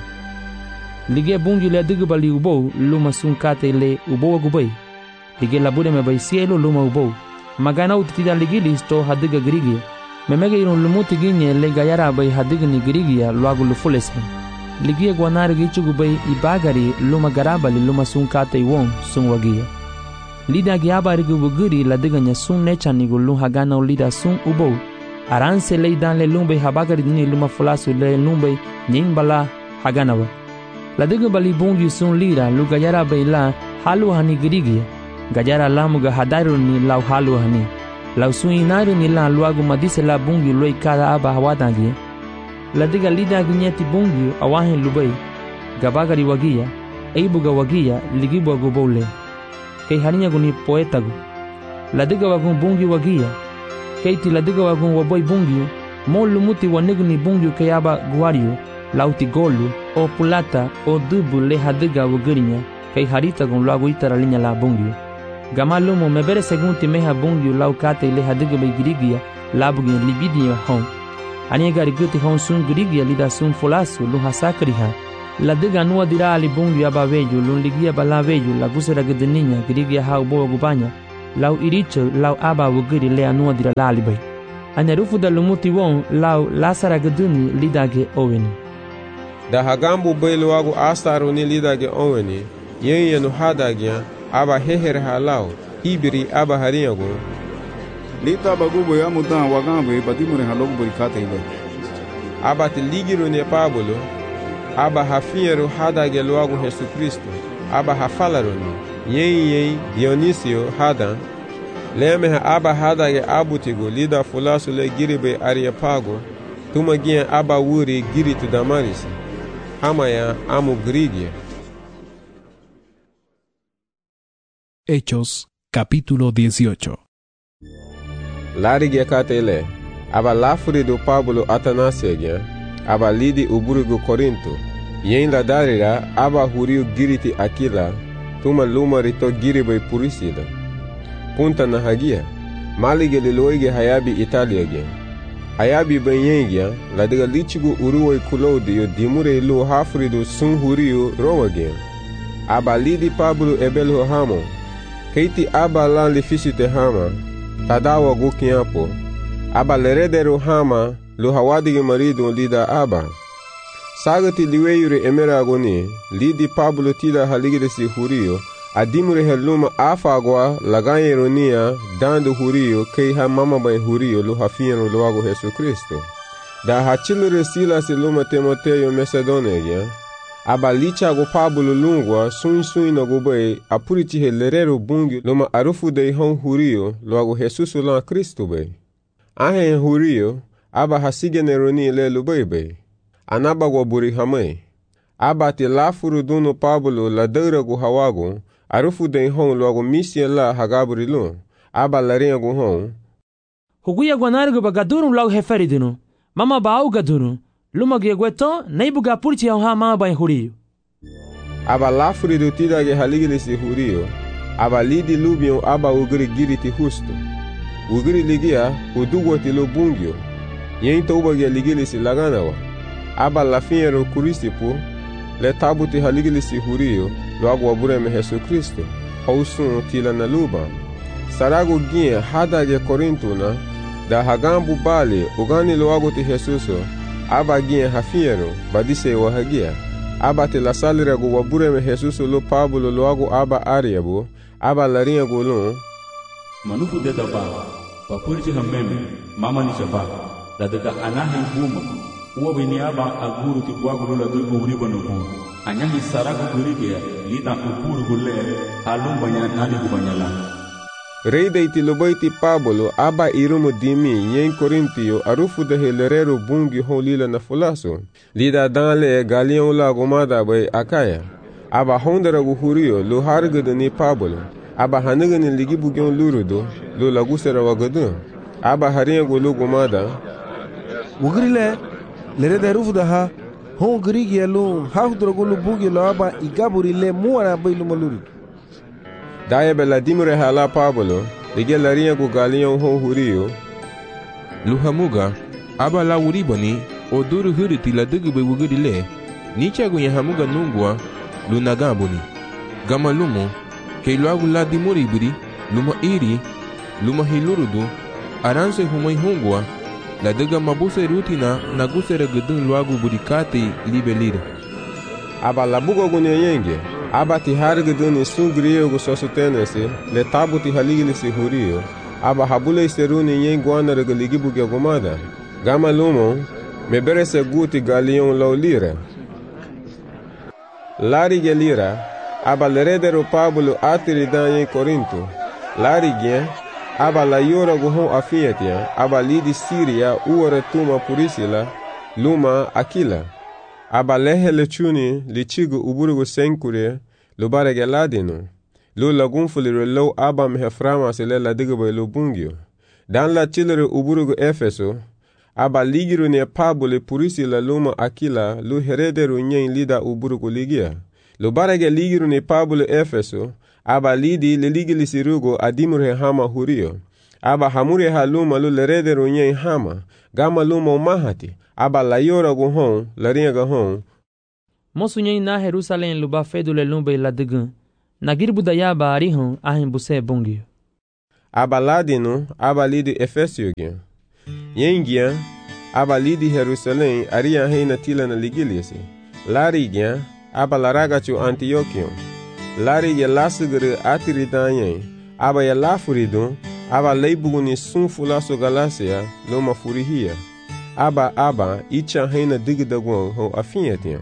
Ligia bungi le digubali ubou, luma sunkate le ubou agubai. Ligia labure me bai sielo luma ubou. Magana utitida ligili isto hadiga grigia. Memege irun lumuti ginye le gayara bai hadiga ni grigia luagu lufulese. Ligia guanari gichugu bai ibagari luma garabali luma sunkate iwon sun wagia. Lida giaba rigu buguri ladiganya sun nechanigu lum hagana ulida sun ubou. Aranse leidan le lumbe habagari dini luma fulasu le lumbe nyimbala haganawa. Ladigu bali bungi sun lira lu gayara bai la halu hani girigia. Gajara lamuga hadaru ni lau halu hani. Lau sun inaru ni la luagu madise la bungi loi kada aba hawadangia. Ladiga lida ginyeti bungi awahin lubai. Gabagari wagia, eibuga wagia ligibu agubole. Kei harinya guni poetagu. Ladiga wagun bungi wagia. Keiti ladiga wagun waboy bungi. Mo lumuti waniguni bungi kei aba guario. Lauti golu, o pulata, o dubu le hadiga wagurinya. Kei harita gun luagu itara linya la bungi. Gama lumo mebere segunti meha bungi lau kate le hadiga bai girigia. labu gen libidi hon ani gari guti hon sun grigia lida sun folasu lu hasakriha la diga nuwa dira ali bungu aba veju lu ligia bala veju la gusera gedeninya grigia ha ubo gubanya lau iricho lau aba wugiri le nuwa dira la ali bay anya rufu da lumuti won lau lasara geduni lidage oweni da hagambu bailu wagu astaru ni lidage oweni yen nu hadagya aba heher halau ibiri aba hariyago lita bagubo ya mutan wagambe badimure halogu burikate ile aba tiligiru ne pabulo aba hafiero hadage logo Yesu Kristo aba hafalaroni yen Dionisio hadan leme aba hadage abutigo lida fulasu le giribe Areopago tumagia aba wuri giritu Damaris hamaya amu Grigia. Hechos, capítulo 18. Larige katele, aba lafuri do Pablo Atanasiegia, aba lidi uburugu Corinto, yen la darira aba huriu giriti Aquila, tuma luma rito giribe Purisila. Punta na hagia, malige liloige hayabi Italiagia. Hayabi benyengia, la diga lichigu uruoi Claudio dimure lu hafuri do sun huriu Romagia. Aba lidi Pablo ebelho hamo, keiti aba lan lifisite hama, tadawa gukiapo, aba leredero hama, lu hawadige marido lida aba. Sagati liweyure emeragoni, lidi Pablo tida haligiresi hurio, adimure heluma afagwa lagayeronia dando hurio kei ha mama bay hurio lu hafieno luago Yesu Kristo. Da hachilure Silas luma Timoteo Macedonia, aba lichago Pablo lungwa sun na gubay apuriti helerero bungi luma arufu de hon hurio luago Jesus lan Kristo bay. Ahen hurio aba hasigeneroni le lubay. Anaba gwa buri hamay. Aba ti lafuru duno Pablo la deurago hawago arufu de hon luago misien la hagaburi lu. Aba laringo hon. Huguya gwanargo bagaduru lau heferidino. Mama baau gaduru. Luma gweto neibuga purti ha mama bay hurio. Aba lafuri do tidage haligilisi hurio. Aba lidi lubion aba ugri giriti husto. Ugri ligia udugwati lo bungyo. Yen toubage ligilisi laganawa. Aba lafiero kurisipo le tabuti haligilisi hurio luago wabureme Yesu Kristo. Hausun tila na luba. Sarago gie hadage Korintuna da hagambu bali ugani luago ti Jesuso. Aba gie hafiero badise wahagia. Aba te la salirago wabureme Jesuso lo Pablo luago aba Ariabo. Aba laringo lo manufu de daba papurti hameme mama ni shaba la daga anahi huma uwa bini aba aguru ti bwagu la dugo uribo no ko anyahi sarago gurige lida upuru gulle halumba nya nani kubanyala Reida iti lobaiti Pablo aba irumo dimi yen Korintio arufu de helerero bungi holila na fulaso lida danle galion la gomada bay Akaya aba hondera gu hurio lo hargada ni Pablo aba hanaga ni ligi bugyon lurudo lo lagusera wagadu aba hariyango lo gomada Wugrile lerede rufu da ha hon grigi lo hafdrogo lo bugi lo aba igaburi le muara bay lo maluri Daya bela dimure hala Pablo ligi lariyango galion hon hurio Luhamuga aba la uribani oduru huriti la dugube wugurile nichagu ya hamuga nungwa lunagabuni gama lumo ke luagu la dimuribiri luma iri luma hilurudu aranse humai hungwa la duga mabuse rutina na gusere gudun luagu burikati libelira aba la bugo gune yenge aba ti harguduni sungriyo gu sosutenese le tabuti haligilisi hurio aba habule seruni yengwana regaligi buge gomada gama lumo meberese guti galion laulira Lari gelira, aba leredero Pablo atiri danyen Corinto. Lari gen, aba la yora guhon afiatia, aba lidi Siria uore tuma Purisila, luma Aquila. Aba lehe lechuni lichigu uburugu senkure, lubare geladino. Lu lagunfulire lo aba meheframa sile la digube lo bungyo. Dan la chilere uburugu Efeso, aba ligiru ne Pablo Purisila luma Aquila lu herederu nyen lida uburugu ligia. Lu barage ligiru ne Pablo Efeso, aba lidi le ligili sirugo adimure hama hurio. aba hamuri haluma lu lerede runye hama gama luma umahati aba layora gu hon laringa ga hon mosu nyen na Jerusalem luba fedule lumbe la degun na girbu da yaba arihon ahin buse bungi aba ladino aba lidi Efesio gen yengia aba lidi Jerusalem aria heina tila na ligiliasi lari gen aba laraga chu Antiochion lari ye lasugere atiridanyen aba ya lafurido aba leibuguni sunfula so Galacia loma furihia aba icha heina digdagon ho afinhetian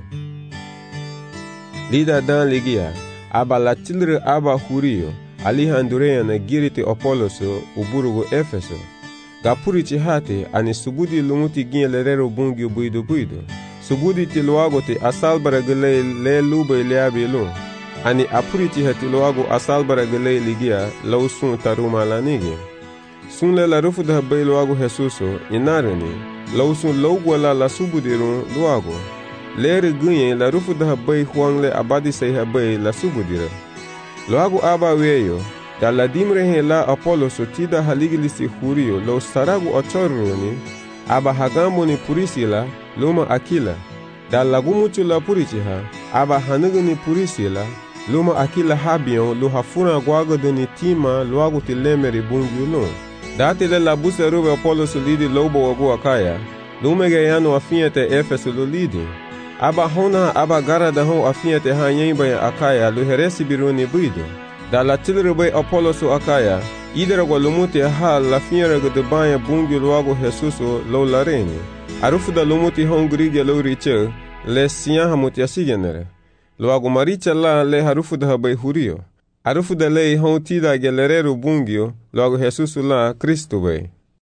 lida dan ligia aba latilre aba hurio alihandureya na giriti Apoloso uburugo Efeso gapurichi hate ani subudi lumuti gin lerero bungi buido subudi tiluago te asalbara gele le lube leabelo ani apurichi hatiluago asalbara gele ligia lausun taruma lanigi sun le la rufu da bailuago Jesuso inareni lausun laugwala la subudirun luago lere gunye la rufu da bai huangle abadi sei bai la subudira luago aba weyo da la dimre he la Apoloso tida haligilisi hurio lo saragu ochoruni aba hagambo ni purisila luma akila da lagumuchu la purichiha aba hanuguni purisila luma akila habion lo hafuna gwago ni tima luago tilemeri bungiulo dati le la busa rube Apoloso lidi lobo wagu akaya lumege yano afinyete Efeso lo lidi aba hona aba gara da hon afinyete hanyemba ya akaya lo heresi biruni buido da la tilrube Apoloso akaya idera go lumuti ha la finyere go de banya bungi luago Jesuso lo lareni arufu da lumuti hon grige lo riche le siya hamuti asigenere luago maricha la le harufu da bai hurio arufu da lei hon tida gelerero bungio luago Jesuso la Cristo bai.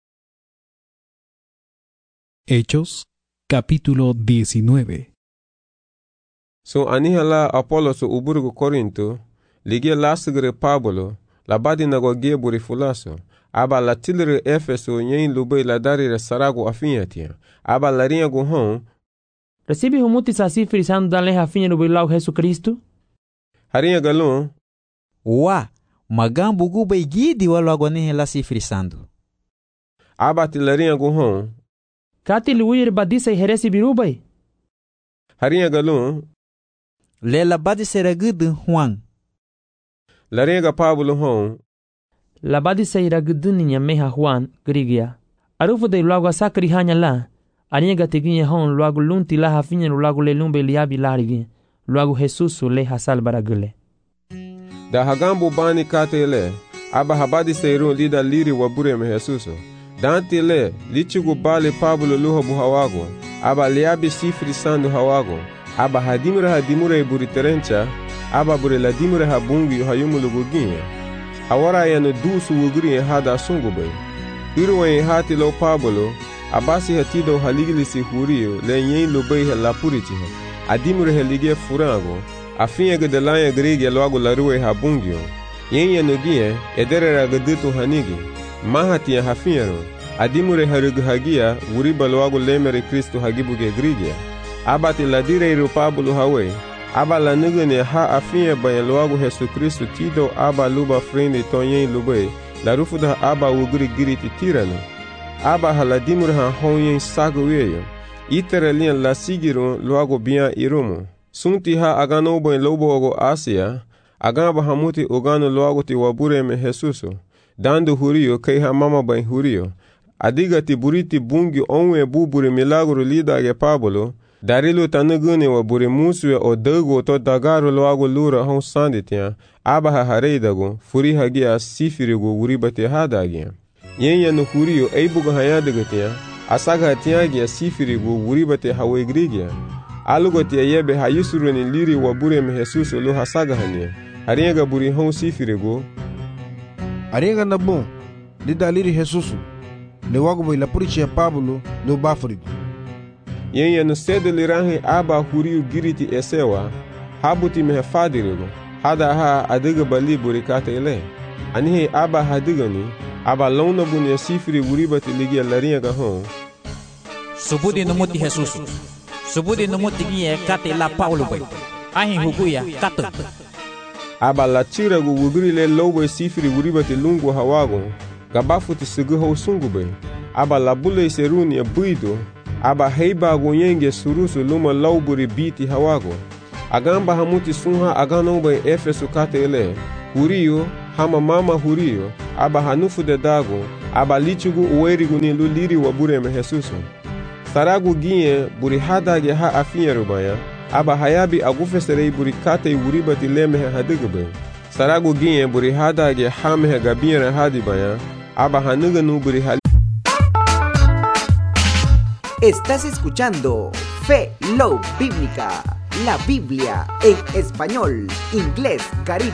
Hechos, capítulo 19. So anihala Apoloso uburgo Corinto ligia lasgre Pablo la badina go geburi fulaso aba la tilre Efeso nyen lube la darire sarago afinyatia aba la rinha go hon recibe humuti sasi frisando dan le afinha no bilau Jesucristo harinha galon wa magambu gube gidi walo agone la si frisando aba tilarinha go hon kati luir badisa heresi birubai harinha galon lela badisa ragud Juan larinha Pablo hon la badisa iraguduninya meha Juan grigia arufu de logo sakri hanya la arinha teginha hon logo lunti la hafinha no logo lelumbe liabi larigi logo Jesuso le hasal baragule da hagambo bani katele aba habadi seiru lida liri wabure me Jesuso dante le lichigu bale Pablo luho buhawago aba liabi sifri sandu hawago aba hadimura iburi terencha aba bure la dimura habungi hayumulugu ginye awara yanu dusu wuguri hada sungube irwe hati lo Pablo abasi hatido haligilisi hurio le nyen lobei la puritiha adimura helige furango afinha gedelanya grege logo larue habungio yenye nugie ederera gedutu hanigi mahati hafinharo adimure harugu hagia uriba logo lemere Kristo hagibuge grige abati ladire iru Pablo hawe aba la nugene ha afinha bayan logo Jesucristo tido aba luba frende tonyen lube la rufuda aba uguri giriti tirano aba haladimure ha honyen sagoweyo iterelian la sigiro logo bian irumo sunti ha agano boy lobo ogo Asia agaba hamuti ogano logo ti wabure me Jesuso dando hurio kai ha mama boy hurio adiga ti buriti bungi onwe bubure milagro lida ge Pablo darilo tanugune wabure muswe o dago to dagaro logo lura hon sanditia aba ha hareidago furi hagia sifirigo uribate hadagia yenya no hurio eibugo hayadagatia asaga tiagia sifirigo uribate hawegrigia alugoti yebe hayusuruni liri wabure me Jesuso lo hasaga hania haringa buri hon sifirego aringa na bom lida liri Jesuso le wago boy la purichi Pablo lo bafrigo yenya no sede lirahe aba huriu giriti esewa habuti me fadirego hada ha adiga bali buri katele anihe aba hadigani aba lona bunya sifiri uribati ligia laringa ga hon subudi no muti Jesuso subudi no muti gie kate la Paulo boy ahin huguya kato aba la tira gu wuguri le lobo sifiri uribati lungu hawago gabafu ti sigi ho sungu be aba labule seruni buido aba heiba gonyenge surusu luma lauburi biti hawago agamba hamuti sunha agano be Efesu katele huriyo hama mama huriyo aba hanufu de dago aba lichugu uwerigu ni luliri wa bure me Jesusu saragu gie buri hadage ha afinya rubaya aba hayabi agufeserei buri kate uribati lemehe hadigbe saragu gie buri hadage hamehe gabiere hadibaya aba hanuganu buri hali. Estás escuchando Fe Love Bíblica, la Biblia en español, inglés, caribe.